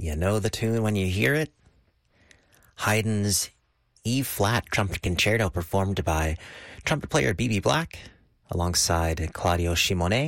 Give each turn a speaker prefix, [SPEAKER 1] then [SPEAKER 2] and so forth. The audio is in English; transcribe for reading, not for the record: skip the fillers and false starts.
[SPEAKER 1] You know the tune when you hear it? Haydn's E-flat trumpet concerto performed by trumpet player B.B. Black alongside Claudio Shimone